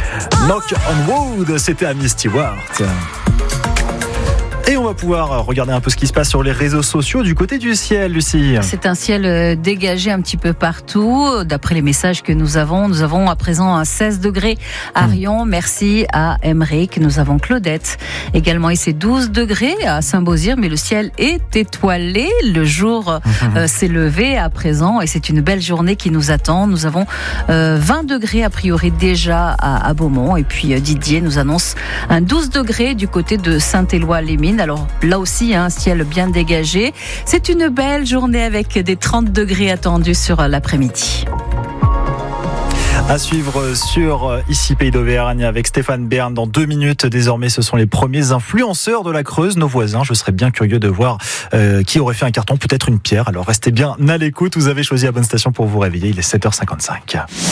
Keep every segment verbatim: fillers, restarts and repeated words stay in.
Knock on Wood, c'était Amy Stewart. Et on va pouvoir regarder un peu ce qui se passe sur les réseaux sociaux du côté du ciel, Lucie. C'est un ciel dégagé un petit peu partout. D'après les messages que nous avons, nous avons à présent un seize degrés à Rion. Merci à Emeric. Nous avons Claudette également. Et c'est douze degrés à Saint-Beauzire. Mais le ciel est étoilé. Le jour euh, s'est levé à présent. Et c'est une belle journée qui nous attend. Nous avons euh, vingt degrés a priori déjà à, à Beaumont. Et puis euh, Didier nous annonce un douze degrés du côté de Saint-Éloi-les-Mines. Alors là aussi, un ciel bien dégagé. C'est une belle journée avec des trente degrés attendus sur l'après-midi. À suivre sur Ici Pays d'Auvergne avec Stéphane Bern dans deux minutes. Désormais, ce sont les premiers influenceurs de la Creuse, nos voisins. Je serais bien curieux de voir euh, qui aurait fait un carton, peut-être une pierre. Alors restez bien à l'écoute. Vous avez choisi la bonne station pour vous réveiller. Il est sept heures cinquante-cinq.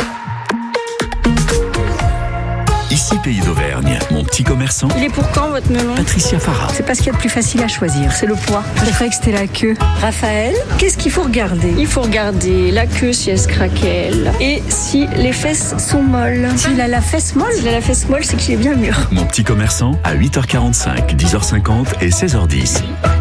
Ici Pays d'Auvergne, mon petit commerçant. Il est pour quand votre melon? Patricia Farah. C'est pas ce qu'il y a de plus facile à choisir, c'est le poids. Je croyais que c'était la queue. Raphaël, qu'est-ce qu'il faut regarder? Il faut regarder la queue si elle se craquelle et si les fesses sont molles. S'il a la fesse molle, s'il a la fesse molle, c'est qu'il est bien mûr. Mon petit commerçant à huit heures quarante-cinq, dix heures cinquante et seize heures dix.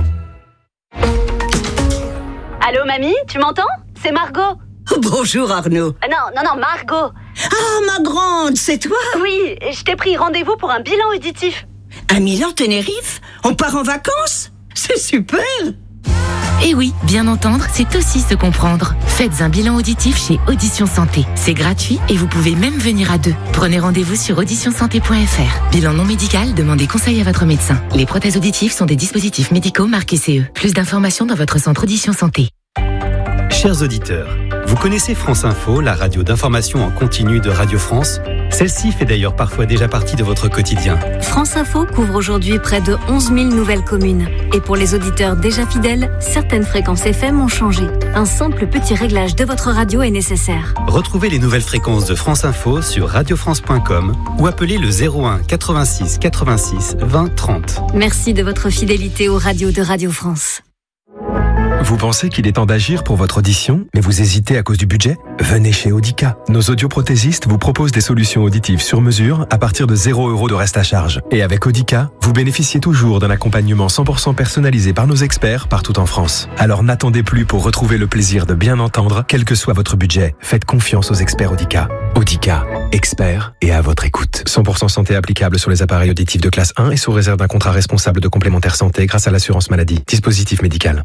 Allô mamie, tu m'entends? C'est Margot. Bonjour Arnaud. Ah non, non, non, Margot. Ah, ma grande, c'est toi? Oui, je t'ai pris rendez-vous pour un bilan auditif. À Milan-Tenerife? On part en vacances? C'est super! Et oui, bien entendre, c'est aussi se comprendre. Faites un bilan auditif chez Audition Santé. C'est gratuit et vous pouvez même venir à deux. Prenez rendez-vous sur audition santé point f r. Bilan non médical, demandez conseil à votre médecin. Les prothèses auditives sont des dispositifs médicaux marqués C E. Plus d'informations dans votre centre Audition Santé. Chers auditeurs, vous connaissez France Info, la radio d'information en continu de Radio France? Celle-ci fait d'ailleurs parfois déjà partie de votre quotidien. France Info couvre aujourd'hui près de onze mille nouvelles communes. Et pour les auditeurs déjà fidèles, certaines fréquences F M ont changé. Un simple petit réglage de votre radio est nécessaire. Retrouvez les nouvelles fréquences de France Info sur radio france point com ou appelez le zéro un quatre-vingt-six quatre-vingt-six vingt trente. Merci de votre fidélité aux radios de Radio France. Vous pensez qu'il est temps d'agir pour votre audition, mais vous hésitez à cause du budget? Venez chez Audica. Nos audioprothésistes vous proposent des solutions auditives sur mesure à partir de zéro euro de reste à charge. Et avec Audica, vous bénéficiez toujours d'un accompagnement cent pour cent personnalisé par nos experts partout en France. Alors n'attendez plus pour retrouver le plaisir de bien entendre, quel que soit votre budget. Faites confiance aux experts Audica. Audica, experts et à votre écoute. cent pour cent santé applicable sur les appareils auditifs de classe un et sous réserve d'un contrat responsable de complémentaire santé grâce à l'assurance maladie. Dispositif médical.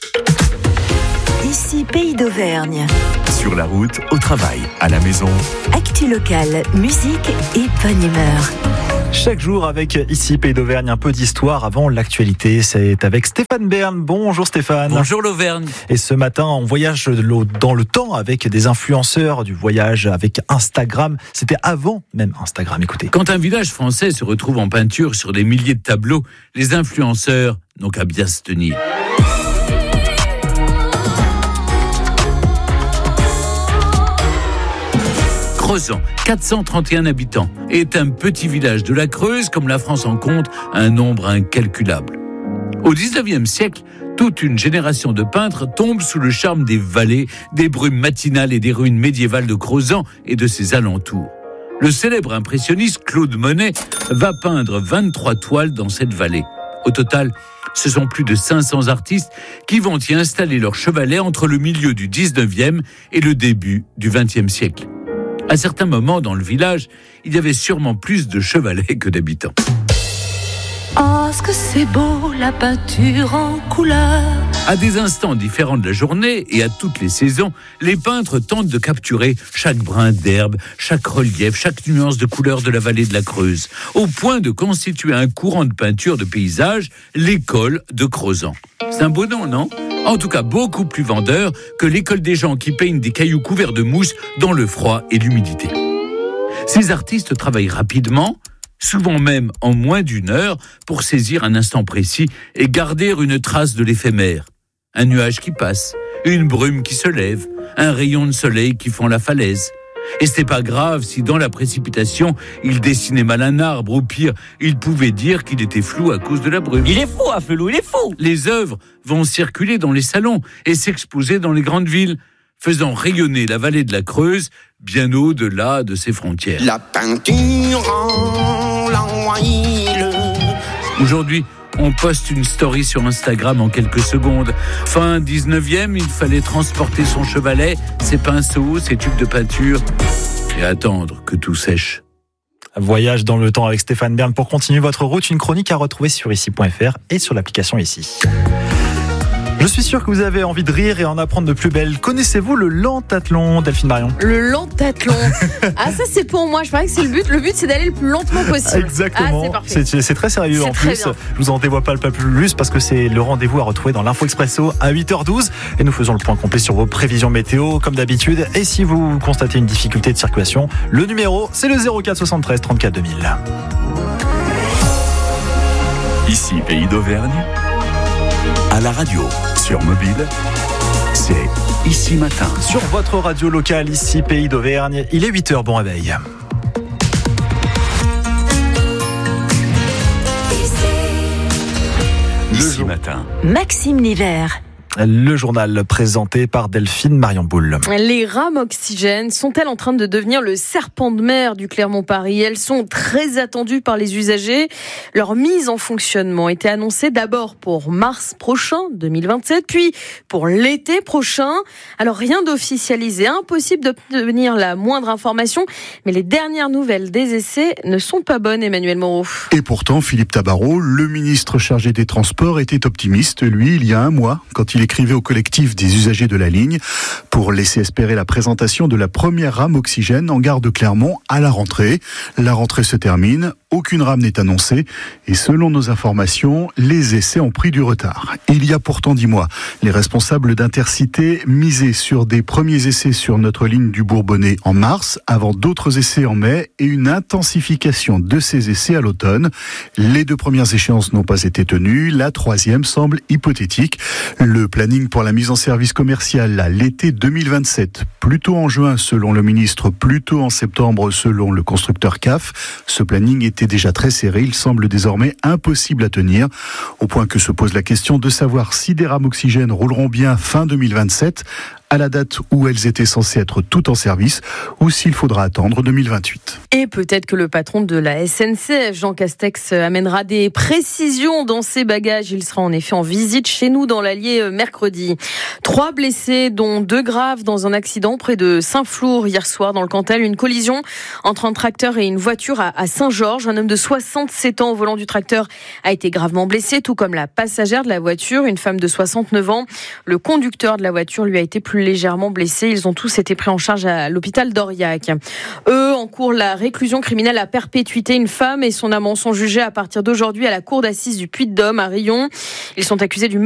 Ici Pays d'Auvergne. Sur la route, au travail, à la maison. Actu locale, musique et bonne humeur. Chaque jour avec Ici Pays d'Auvergne, un peu d'histoire avant l'actualité. C'est avec Stéphane Bern. Bonjour Stéphane. Bonjour l'Auvergne. Et ce matin, on voyage dans le temps avec des influenceurs du voyage, avec Instagram. C'était avant même Instagram, écoutez. Quand un village français se retrouve en peinture sur des milliers de tableaux, les influenceurs n'ont qu'à bien se tenir. Crozant, quatre cent trente et un habitants, est un petit village de la Creuse, comme la France en compte un nombre incalculable. Au dix-neuvième siècle, toute une génération de peintres tombe sous le charme des vallées, des brumes matinales et des ruines médiévales de Crozant et de ses alentours. Le célèbre impressionniste Claude Monet va peindre vingt-trois toiles dans cette vallée. Au total, ce sont plus de cinq cents artistes qui vont y installer leur chevalet entre le milieu du dix-neuvième et le début du vingtième siècle. À certains moments dans le village, il y avait sûrement plus de chevalets que d'habitants. Oh, ce que c'est beau, la peinture en couleur. À des instants différents de la journée et à toutes les saisons, les peintres tentent de capturer chaque brin d'herbe, chaque relief, chaque nuance de couleur de la vallée de la Creuse, au point de constituer un courant de peinture de paysage, l'école de Crozant. C'est un beau nom, non ? En tout cas, beaucoup plus vendeur que l'école des gens qui peignent des cailloux couverts de mousse dans le froid et l'humidité. Ces artistes travaillent rapidement, souvent même en moins d'une heure, pour saisir un instant précis et garder une trace de l'éphémère. Un nuage qui passe, une brume qui se lève, un rayon de soleil qui fend la falaise. Et c'était pas grave si dans la précipitation, il dessinait mal un arbre, ou pire, il pouvait dire qu'il était flou à cause de la brume. Il est fou, Afelou, il est fou. Les œuvres vont circuler dans les salons et s'exposer dans les grandes villes. faisant rayonner la vallée de la Creuse bien au-delà de ses frontières. La peinture en l'huile. Aujourd'hui, on poste une story sur Instagram en quelques secondes. Fin dix-neuvième, il fallait transporter son chevalet, ses pinceaux, ses tubes de peinture et attendre que tout sèche. Voyage dans le temps avec Stéphane Bern pour continuer votre route. Une chronique à retrouver sur ici point f r et sur l'application Ici. Je suis sûr que vous avez envie de rire et en apprendre de plus belle. Connaissez-vous le lentathlon, Delphine Marion ? Le lentathlon. Ah, ça c'est pour moi. Je parie que c'est le but. Le but c'est d'aller le plus lentement possible. Exactement. Ah, c'est parfait. C'est, c'est très sérieux c'est en très plus. Bien. Je vous en dévoile pas le plus parce que c'est le rendez-vous à retrouver dans l'Info Expresso à huit heures douze. Et nous faisons le point complet sur vos prévisions météo comme d'habitude. Et si vous constatez une difficulté de circulation, le numéro c'est le zéro quatre soixante-treize trente-quatre deux mille. Ici Pays d'Auvergne, à la radio, sur mobile, c'est Ici Matin. Sur votre radio locale, ici Pays d'Auvergne, il est huit heures, bon réveil. Ici Matin. Maxime Nivert. Le journal présenté par Delphine Marion Boule. Les rames oxygène sont-elles en train de devenir le serpent de mer du Clermont-Paris ? Elles sont très attendues par les usagers. Leur mise en fonctionnement était annoncée d'abord pour mars prochain, deux mille vingt-sept, puis pour l'été prochain. Alors rien d'officialisé, impossible d'obtenir la moindre information, mais les dernières nouvelles des essais ne sont pas bonnes, Emmanuel Moreau. Et pourtant, Philippe Tabarot, le ministre chargé des Transports, était optimiste, lui, il y a un mois, quand il écrivait au collectif des usagers de la ligne pour laisser espérer la présentation de la première rame oxygène en gare de Clermont à la rentrée. La rentrée se termine, aucune rame n'est annoncée et selon nos informations, les essais ont pris du retard. Il y a pourtant dix mois, les responsables d'Intercité misaient sur des premiers essais sur notre ligne du Bourbonnais en mars, avant d'autres essais en mai et une intensification de ces essais à l'automne. Les deux premières échéances n'ont pas été tenues, la troisième semble hypothétique. Le planning pour la mise en service commerciale à l'été deux mille vingt-sept, plutôt en juin selon le ministre, plutôt en septembre selon le constructeur C A F. Ce planning était déjà très serré, il semble désormais impossible à tenir, au point que se pose la question de savoir si des rames oxygène rouleront bien fin deux mille vingt-sept, à la date où elles étaient censées être toutes en service, ou s'il faudra attendre deux mille vingt-huit. Et peut-être que le patron de la S N C F, Jean Castex, amènera des précisions dans ses bagages. Il sera en effet en visite chez nous dans l'Allier mercredi. Trois blessés, dont deux graves, dans un accident près de Saint-Flour hier soir dans le Cantal. Une collision entre un tracteur et une voiture à Saint-Georges. Un homme de soixante-sept ans au volant du tracteur a été gravement blessé, tout comme la passagère de la voiture, une femme de soixante-neuf ans. Le conducteur de la voiture lui a été plus légèrement blessés. Ils ont tous été pris en charge à l'hôpital d'Aurillac. Eux encourent la réclusion criminelle à perpétuité. Une femme et son amant sont jugés à partir d'aujourd'hui à la cour d'assises du Puy-de-Dôme à Riom. Ils sont accusés du